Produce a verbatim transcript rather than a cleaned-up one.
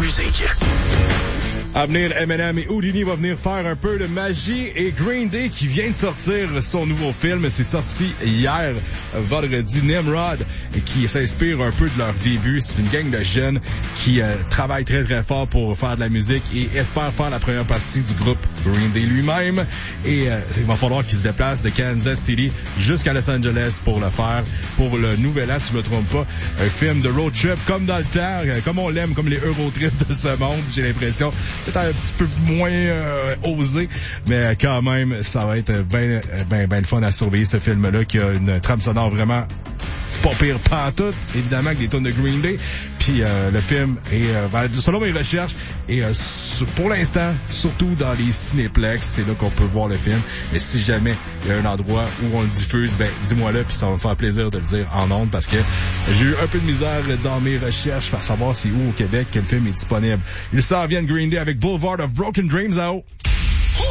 musique. À venir, Eminem et Houdini vont venir faire un peu de magie et Green Day qui vient de sortir son nouveau film. C'est sorti hier, vendredi, Nimrod, et qui s'inspire un peu de leur début. C'est une gang de jeunes qui euh, travaillent très très fort pour faire de la musique et espèrent faire la première partie du groupe Green Day lui-même. Et euh, il va falloir qu'ils se déplacent de Kansas City jusqu'à Los Angeles pour le faire, pour le nouvel an, si je me trompe pas. Un film de road trip comme dans le temps, comme on l'aime, comme les Eurotrips de ce monde, j'ai l'impression. Peut-être un petit peu moins euh, osé, mais quand même, ça va être bien ben, ben le fun à surveiller ce film-là, qui a une trame sonore vraiment pas pire pantoute, évidemment, avec des tonnes de Green Day. Puis euh, le film est, euh, ben, selon mes recherches, et euh, pour l'instant, surtout dans les cinéplex, c'est là qu'on peut voir le film. Mais si jamais il y a un endroit où on le diffuse, ben dis-moi là, puis ça va me faire plaisir de le dire en ondes, parce que j'ai eu un peu de misère dans mes recherches pour savoir c'est où au Québec que le film est disponible. Il s'en vient de Green Day avec Boulevard of Broken Dreams à haut.